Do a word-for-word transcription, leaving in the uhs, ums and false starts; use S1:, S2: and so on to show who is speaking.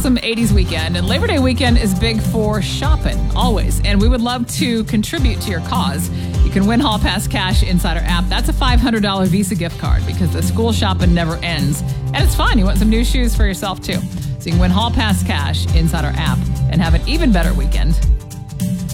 S1: awesome eighties weekend, and Labor Day weekend is big for shopping, always. And we would love to contribute to your cause. You can win Hall Pass Cash inside our app. That's a five hundred dollars Visa gift card because the school shopping never ends. And it's fun. You want some new shoes for yourself, too. So you can win Hall Pass Cash inside our app and have an even better weekend